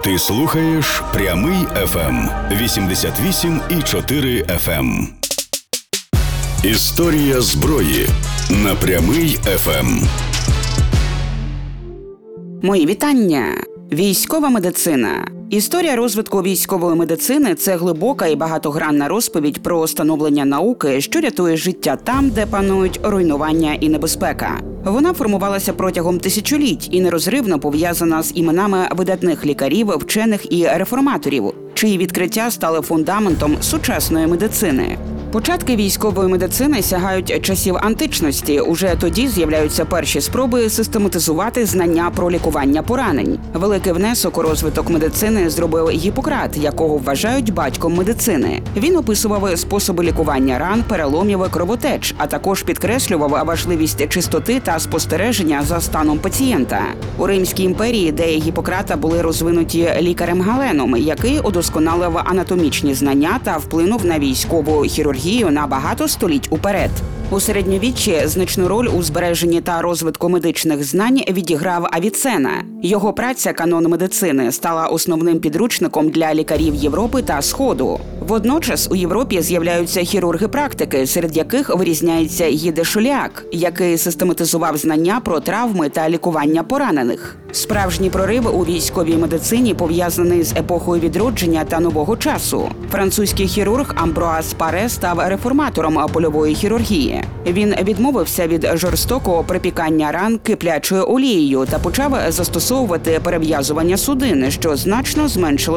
Ти слухаєш Прямий ФМ 88,4 FM. Історія зброї на Прямий ФМ. Мої вітання! Військова медицина. Історія розвитку військової медицини – це глибока і багатогранна розповідь про становлення науки, що рятує життя там, де панують руйнування і небезпека. Вона формувалася протягом тисячоліть і нерозривно пов'язана з іменами видатних лікарів, вчених і реформаторів, чиї відкриття стали фундаментом сучасної медицини. Початки військової медицини сягають часів античності. Уже тоді з'являються перші спроби систематизувати знання про лікування поранень. Великий внесок у розвиток медицини зробив Гіппократ, якого вважають батьком медицини. Він описував способи лікування ран, переломів, кровотеч, а також підкреслював важливість чистоти та спостереження за станом пацієнта. У Римській імперії ідеї Гіппократа були розвинуті лікарем Галеном, який удосконалив анатомічні знання та вплинув на військову хірургію на багато століть уперед. У середньовіччі значну роль у збереженні та розвитку медичних знань відіграв Авіцена. Його праця «Канон медицини» стала основним підручником для лікарів Європи та Сходу. Водночас у Європі з'являються хірурги-практики, серед яких вирізняється Гі де Шоляк, який систематизував знання про травми та лікування поранених. Справжній прорив у військовій медицині пов'язаний з епохою відродження та нового часу. Французький хірург Амброаз Паре став реформатором польової хірургії. Він відмовився від жорстокого припікання ран киплячою олією та почав застосовувати перев'язування судин, що значно зменшило